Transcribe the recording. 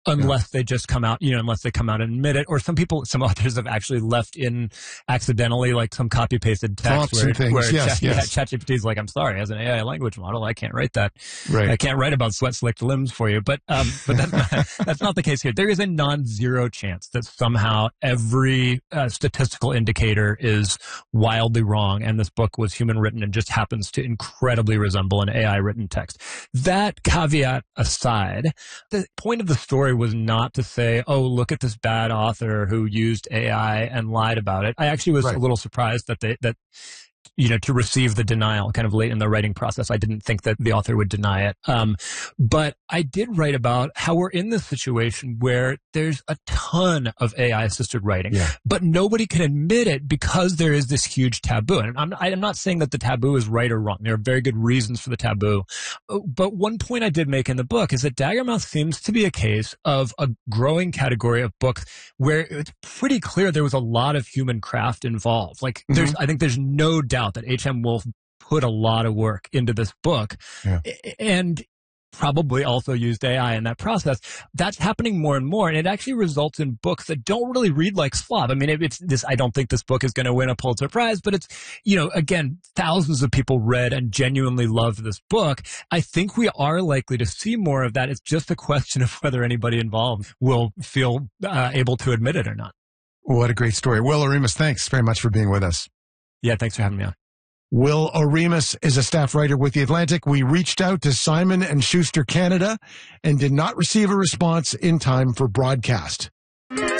unless they just come out, unless they come out and admit it. Or some authors have actually left in accidentally, like some copy pasted text where ChatGPT is like, I'm sorry, as an AI language model, I can't write that. Right. I can't write about sweat slicked limbs for you. But that's not the case here. There is a non-zero chance that somehow every statistical indicator is wildly wrong, and this book was human written and just happens to incredibly resemble an AI written text. That caveat aside, the point of the story was not to say, oh, look at this bad author who used AI and lied about it. I actually was a little surprised that to receive the denial kind of late in the writing process. I didn't think that the author would deny it. But I did write about how we're in this situation where there's a ton of AI-assisted writing, but nobody can admit it because there is this huge taboo. And I'm not saying that the taboo is right or wrong. There are very good reasons for the taboo. But one point I did make in the book is that Daggermouth seems to be a case of a growing category of books where it's pretty clear there was a lot of human craft involved. Like I think there's no doubt that H.M. Wolf put a lot of work into this book and probably also used AI in that process. That's happening more and more, and it actually results in books that don't really read like slop. I mean, I don't think this book is going to win a Pulitzer Prize, but it's, again, thousands of people read and genuinely loved this book. I think we are likely to see more of that. It's just a question of whether anybody involved will feel able to admit it or not. What a great story. Will Oremus, thanks very much for being with us. Yeah, thanks for having me on. Will Oremus is a staff writer with The Atlantic. We reached out to Simon & Schuster Canada and did not receive a response in time for broadcast.